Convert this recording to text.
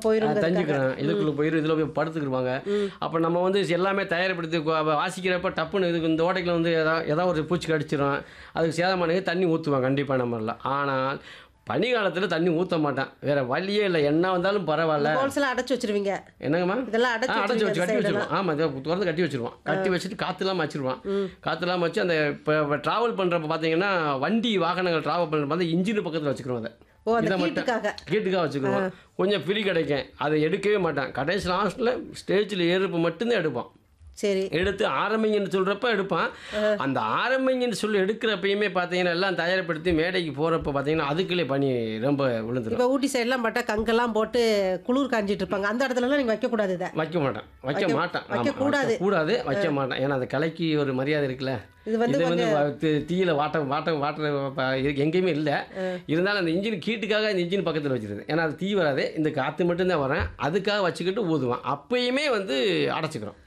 போயிரும் தெரிஞ்சுக்கிறேன். இதுக்குள்ளே போயிடும், இதில் போய் படுத்துக்கிடுவாங்க. அப்போ நம்ம வந்து எல்லாமே தயார்படுத்தி வாசிக்கிறப்ப டப்புன்னு இதுக்கு இந்த ஓட்டைக்குள்ள வந்து ஏதாவது ஒரு பூச்சி கடிச்சிடும். அதுக்கு சேதமானது தண்ணி ஊற்றுவாங்க கண்டிப்பாக நம்மள. ஆனால் பனி காலத்தில் தண்ணி ஊற்ற மாட்டேன். வேற வழியே இல்லை. என்ன வந்தாலும் பரவாயில்ல. ஹோல்ஸ்லாம் அடைச்சு வச்சிருவீங்க. என்னங்கம்மா? இதெல்லாம் அடைச்சி வச்சு கட்டி வச்சிருவோம். ஆமாம், இதை திறந்து கட்டி வச்சிருவோம். கட்டி வச்சுட்டு காற்று இல்லாமல் வச்சிருவோம். காற்று இல்லாமல் வச்சு அந்த இப்போ ட்ராவல் பண்ணுறப்ப பார்த்தீங்கன்னா வண்டி வாகனங்கள் ட்ராவல் பண்ணுறப்ப வந்து இன்ஜின் பக்கத்தில் வச்சுக்கிறோம். அதை இதை மட்டும் கீட்டுக்காக வச்சுக்கிறோம். கொஞ்சம் ஃப்ரீ கிடைக்கும். அதை எடுக்கவே மாட்டேன். கடைசி லாஸ்ட்டில் ஸ்டேஜில் ஏறுப்பு மட்டும்தான் எடுப்போம். சரி, எடுத்து ஆரம்பிங்கன்னு சொல்கிறப்ப எடுப்பான். அந்த ஆரம்பிங்கன்னு சொல்லி எடுக்கிறப்பயுமே பார்த்தீங்கன்னா எல்லாம் தயார்படுத்தி மேடைக்கு போகிறப்ப பார்த்தீங்கன்னா அதுக்குள்ளே பனி ரொம்ப விழுந்துடும். இப்போ ஊட்டி சைடெலாம் பார்த்தா கங்கெல்லாம் போட்டு குளிர் காஞ்சிட்டு இருப்பாங்க. அந்த இடத்துலலாம் நீங்கள் வைக்கக்கூடாது. இதை வைக்க மாட்டேன். வைக்கக்கூடாது. வைக்க மாட்டேன். ஏன்னா அந்த கலைக்கு ஒரு மரியாதை இருக்குல்ல. இது வந்து தீயில வாட்ட எங்கேயுமே இல்லை. இருந்தாலும் அந்த இன்ஜின் கீட்டுக்காக இந்த இன்ஜின் பக்கத்தில் வச்சிருது. ஏன்னா அது தீ வராது, இந்த காற்று மட்டும்தான் வரேன். அதுக்காக வச்சுக்கிட்டு ஊதுவான். அப்பயுமே வந்து அடைச்சிக்கிறோம்.